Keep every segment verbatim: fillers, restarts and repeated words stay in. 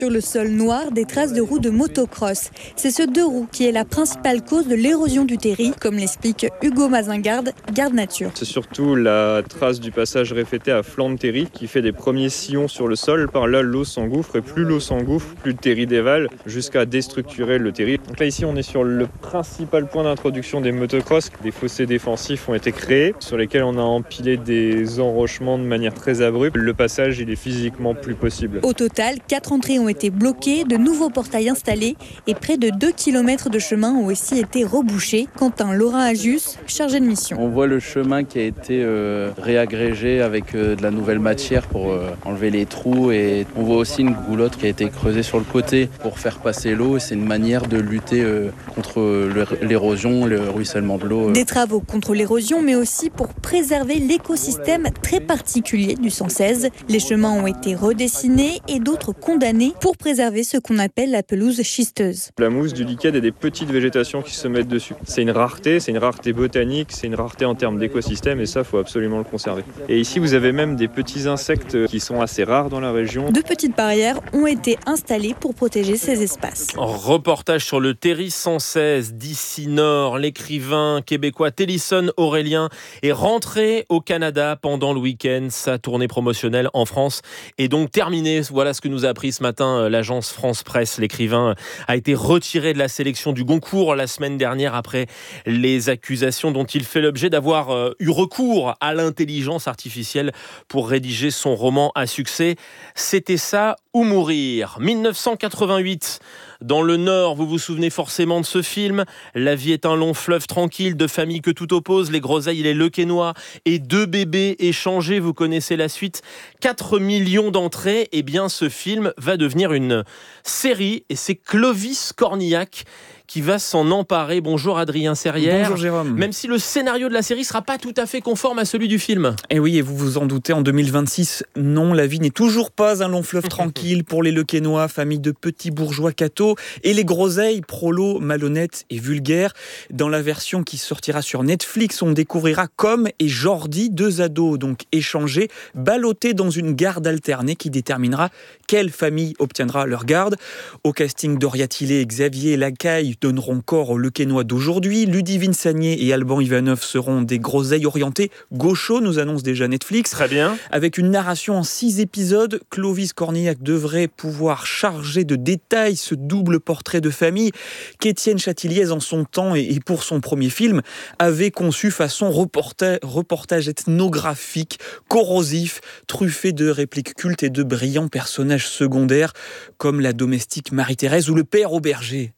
Sur le sol noir, des traces de roues de motocross. C'est ce deux roues qui est la principale cause de l'érosion du terri, comme l'explique Hugo Mazingarde, garde nature. C'est surtout la trace du passage répété à flanc de terri qui fait des premiers sillons sur le sol. Par là, l'eau s'engouffre et plus l'eau s'engouffre, plus le terri dévale jusqu'à déstructurer le terri. Donc là, ici, on est sur le principal point d'introduction des motocross. Des fossés défensifs ont été créés sur lesquels on a empilé des enrochements de manière très abrupte. Le passage, il est physiquement plus possible. Au total, quatre entrées ont été bloquées, de nouveaux portails installés et près de deux kilomètres de chemin ont aussi été rebouchés. Quentin Laurin-Agius, chargé de mission. On voit le chemin qui a été euh, réagrégé avec euh, de la nouvelle matière pour euh, enlever les trous, et on voit aussi une goulotte qui a été creusée sur le côté pour faire passer l'eau. C'est une manière de lutter euh, contre le, l'érosion, le ruissellement de l'eau. Des travaux contre l'érosion, mais aussi pour préserver l'écosystème très particulier du cent seize. Les chemins ont été redessinés et d'autres condamnés pour préserver ce qu'on appelle la pelouse schisteuse. La mousse, du liquide et des petites végétations qui se mettent dessus. C'est une rareté, c'est une rareté botanique, c'est une rareté en termes d'écosystème et ça, il faut absolument le conserver. Et ici, vous avez même des petits insectes qui sont assez rares dans la région. De petites barrières ont été installées pour protéger ces espaces. Reportage sur le terri cent seize d'ici Nord. L'écrivain québécois Télisson Aurélien est rentré au Canada pendant le week-end. Sa tournée promotionnelle en France est donc terminée. Voilà ce que nous a appris ce matin l'agence France Presse. L'écrivain a été retiré de la sélection du Goncourt la semaine dernière après les accusations dont il fait l'objet d'avoir eu recours à l'intelligence artificielle pour rédiger son roman à succès. C'était ça ou mourir. dix-neuf cent quatre-vingt-huit. Dans le Nord, vous vous souvenez forcément de ce film. La vie est un long fleuve tranquille de familles que tout oppose, les groseilles et les lequenois et deux bébés échangés. Vous connaissez la suite. quatre millions d'entrées. Eh bien, ce film va devenir une série et c'est Clovis Cornillac qui va s'en emparer. Bonjour Adrien Serrière. Bonjour Jérôme. Même si le scénario de la série ne sera pas tout à fait conforme à celui du film. Et oui, et vous vous en doutez, en deux mille vingt-six, non, la vie n'est toujours pas un long fleuve tranquille pour les lequenois, famille de petits bourgeois cathos, et les groseilles, prolos, malhonnêtes et vulgaires. Dans la version qui sortira sur Netflix, on découvrira Com et Jordi, deux ados donc échangés, ballottés dans une garde alternée qui déterminera quelle famille obtiendra leur garde. Au casting, Doria Tillet et Xavier Lacaille donneront corps aux lequenois d'aujourd'hui. Ludivine Sagné et Alban Ivanov seront des groseilles orientées gauchos, nous annonce déjà Netflix. Très bien. Avec une narration en six épisodes, Clovis Cornillac devrait pouvoir charger de détails ce double portrait de famille qu'Étienne Châtilliez en son temps et pour son premier film avait conçu façon reportage, reportage ethnographique, corrosif, truffé de répliques cultes et de brillants personnages secondaires comme la domestique Marie-Thérèse ou le père Auberger.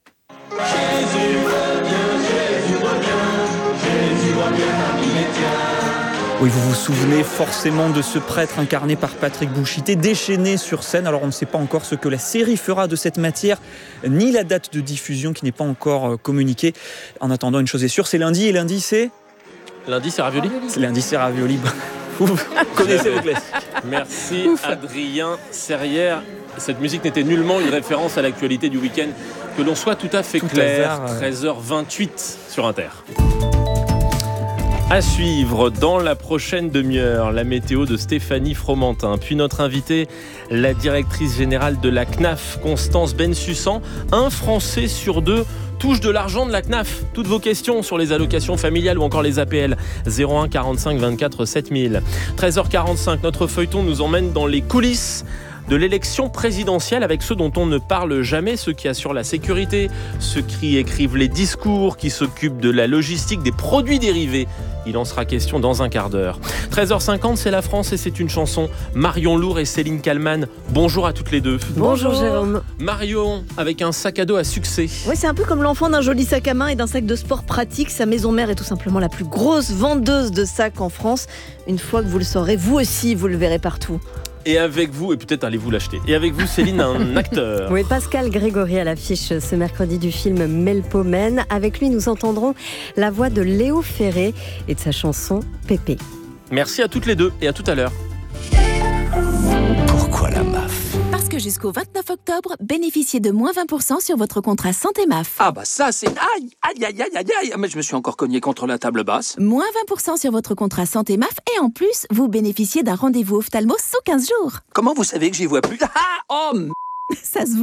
Jésus revient, Jésus revient, Jésus revient parmi les tiens. Oui, vous vous souvenez forcément de ce prêtre incarné par Patrick Bouchité, déchaîné sur scène. Alors on ne sait pas encore ce que la série fera de cette matière, ni la date de diffusion qui n'est pas encore communiquée. En attendant, une chose est sûre, c'est lundi, et lundi c'est... Lundi c'est ravioli. Lundi c'est ravioli. Vous connaissez le classique. Merci Adrien Serrière. Cette musique n'était nullement une référence à l'actualité du week-end. Que l'on soit tout à fait tout clair, hasard, euh... treize heures vingt-huit sur Inter. À suivre dans la prochaine demi-heure, la météo de Stéphanie Fromentin. Puis notre invitée, la directrice générale de la C N A F, Constance Bensussan. Un Français sur deux touche de l'argent de la C N A F. Toutes vos questions sur les allocations familiales ou encore les A P L. zéro un quarante-cinq vingt-quatre sept mille. treize heures quarante-cinq, notre feuilleton nous emmène dans les coulisses de l'élection présidentielle avec ceux dont on ne parle jamais, ceux qui assurent la sécurité, ceux qui écrivent les discours, qui s'occupent de la logistique, des produits dérivés. Il en sera question dans un quart d'heure. treize heures cinquante, c'est la France et c'est une chanson. Marion Lourd et Céline Kallmann. Bonjour à toutes les deux. Bonjour Jérôme. Marion, avec un sac à dos à succès. Oui, c'est un peu comme l'enfant d'un joli sac à main et d'un sac de sport pratique. Sa maison mère est tout simplement la plus grosse vendeuse de sacs en France. Une fois que vous le saurez, vous aussi, vous le verrez partout. Et avec vous, et peut-être allez-vous l'acheter, et avec vous Céline, un acteur. Oui, Pascal Grégory à l'affiche ce mercredi du film Melpomène. Avec lui, nous entendrons la voix de Léo Ferré et de sa chanson Pépé. Merci à toutes les deux et à tout à l'heure. Pourquoi la M A F ? Parce que jusqu'au vingt-neuf octobre, bénéficiez de moins vingt pour cent sur votre contrat Santé M A F. Ah bah ça c'est... Aïe, aïe, aïe, aïe, aïe, aïe. Mais je me suis encore cogné contre la table basse. Moins vingt pour cent sur votre contrat Santé M A F et en plus, vous bénéficiez d'un rendez-vous ophtalmo sous quinze jours. Comment vous savez que j'y vois plus ? Ah, oh, m***. Ça se